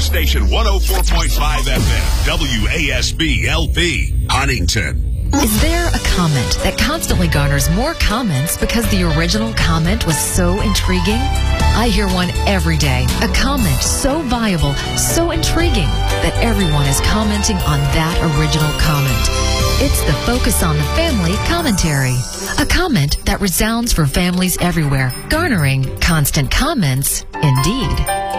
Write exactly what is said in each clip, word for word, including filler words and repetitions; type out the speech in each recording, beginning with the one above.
station one oh four point five F M, W A S B L P, Huntington. Is there a comment that constantly garners more comments because the original comment was so intriguing? I hear one every day. A comment so viable, so intriguing, that everyone is commenting on that original comment. It's the Focus on the Family commentary. A comment that resounds for families everywhere, garnering constant comments indeed.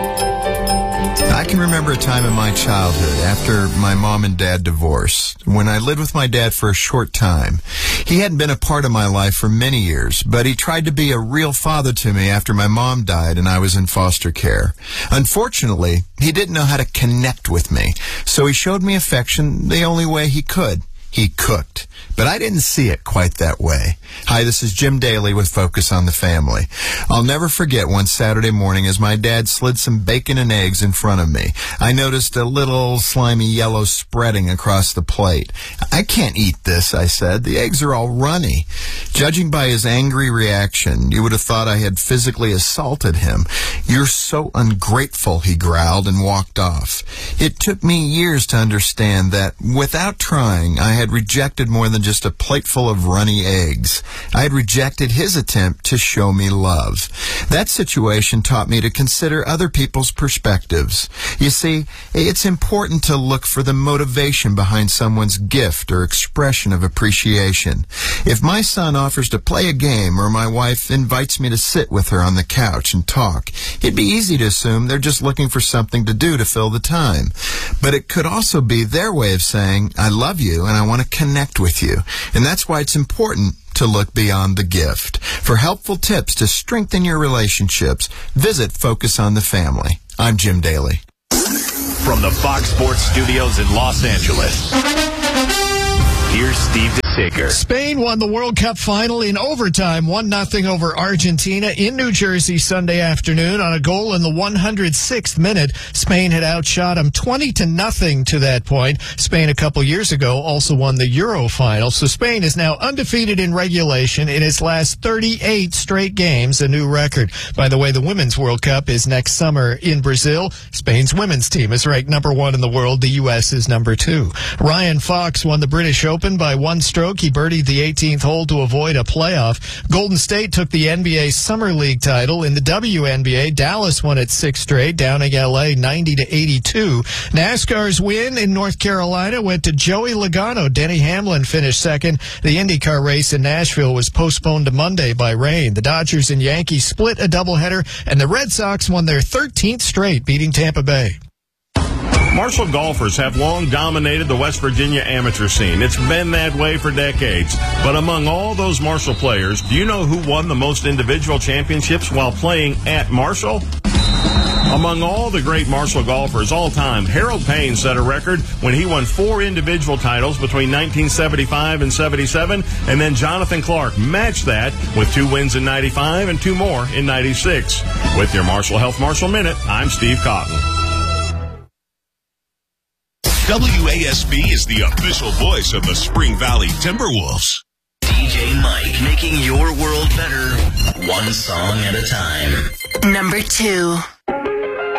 I can remember a time in my childhood after my mom and dad divorced, when I lived with my dad for a short time. He hadn't been a part of my life for many years, but he tried to be a real father to me after my mom died and I was in foster care. Unfortunately, he didn't know how to connect with me, so he showed me affection the only way he could. He cooked. But I didn't see it quite that way. Hi, this is Jim Daly with Focus on the Family. I'll never forget one Saturday morning as my dad slid some bacon and eggs in front of me. I noticed a little slimy yellow spreading across the plate. I can't eat this, I said. The eggs are all runny. Judging by his angry reaction, you would have thought I had physically assaulted him. You're so ungrateful, he growled and walked off. It took me years to understand that without trying, I had rejected more than just a plateful of runny eggs. I had rejected his attempt to show me love. That situation taught me to consider other people's perspectives. You see, it's important to look for the motivation behind someone's gift or expression of appreciation. If my son offers to play a game or my wife invites me to sit with her on the couch and talk, it'd be easy to assume they're just looking for something to do to fill the time. But it could also be their way of saying, I love you and I want to connect with you. And that's why it's important to look beyond the gift. For helpful tips to strengthen your relationships, visit Focus on the Family. I'm Jim Daly. From the Fox Sports Studios in Los Angeles, here's Steve DeSager. Spain won the World Cup final in overtime, one nothing over Argentina in New Jersey Sunday afternoon on a goal in the one hundred sixth minute. Spain had outshot them twenty to nothing to that point. Spain a couple years ago also won the Euro final. So Spain is now undefeated in regulation in its last thirty-eight straight games, a new record. By the way, the Women's World Cup is next summer in Brazil. Spain's women's team is ranked number one in the world. The U S is number two. Ryan Fox won the British Open by one stroke. He birdied the eighteenth hole to avoid a playoff. Golden State took the N B A Summer League title. In the W N B A, Dallas won its sixth straight, downing L A ninety to eighty-two. NASCAR's win in North Carolina went to Joey Logano. Denny Hamlin finished second. The IndyCar race in Nashville was postponed to Monday by rain. The Dodgers and Yankees split a doubleheader, and the Red Sox won their thirteenth straight, beating Tampa Bay. Marshall golfers have long dominated the West Virginia amateur scene. It's been that way for decades. But among all those Marshall players, do you know who won the most individual championships while playing at Marshall? Among all the great Marshall golfers all time, Harold Payne set a record when he won four individual titles between nineteen seventy-five and seventy-seven, and then Jonathan Clark matched that with two wins in ninety-five and two more in ninety-six. With your Marshall Health Marshall Minute, I'm Steve Cotton. W A S B is the official voice of the Spring Valley Timberwolves. D J Mike, making your world better, one song at a time. Number two.